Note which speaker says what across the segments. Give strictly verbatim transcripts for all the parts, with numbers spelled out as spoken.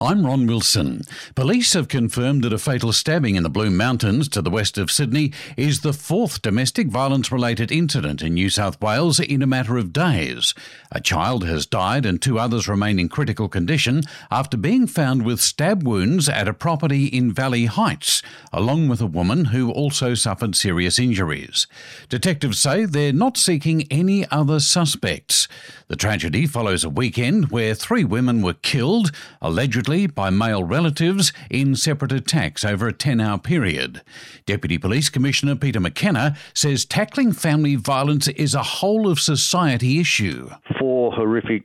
Speaker 1: I'm Ron Wilson. Police have confirmed that a fatal stabbing in the Blue Mountains to the west of Sydney is the fourth domestic violence-related incident in New South Wales in a matter of days. A child has died and two others remain in critical condition after being found with stab wounds at a property in Valley Heights, along with a woman who also suffered serious injuries. Detectives say they're not seeking any other suspects. The tragedy follows a weekend where three women were killed, allegedly by male relatives, in separate attacks over a ten-hour period. Deputy Police Commissioner Peter McKenna says tackling family violence is a whole-of-society issue.
Speaker 2: Four horrific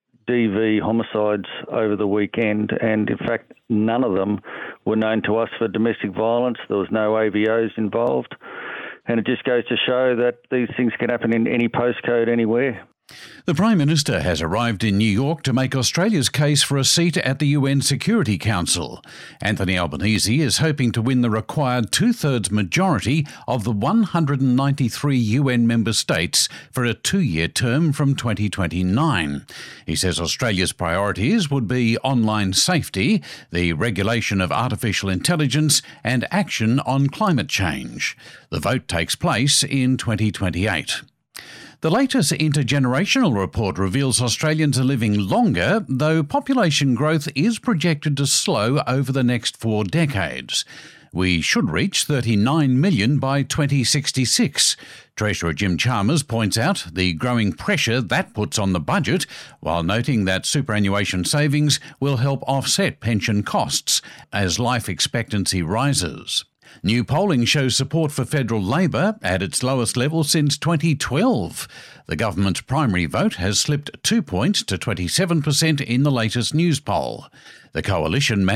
Speaker 2: D V homicides over the weekend, and in fact none of them were known to us for domestic violence. There was no A V Os involved, and it just goes to show that these things can happen in any postcode anywhere.
Speaker 1: The Prime Minister has arrived in New York to make Australia's case for a seat at the U N Security Council. Anthony Albanese is hoping to win the required two-thirds majority of the one hundred ninety-three U N member states for a two-year term from twenty twenty-nine. He says Australia's priorities would be online safety, the regulation of artificial intelligence, and action on climate change. The vote takes place in twenty twenty-eight. The latest intergenerational report reveals Australians are living longer, though population growth is projected to slow over the next four decades. We should reach thirty-nine million by twenty sixty-six. Treasurer Jim Chalmers points out the growing pressure that puts on the budget, while noting that superannuation savings will help offset pension costs as life expectancy rises. New polling shows support for federal Labor at its lowest level since twenty twelve. The government's primary vote has slipped two points to twenty-seven percent in the latest news poll. The coalition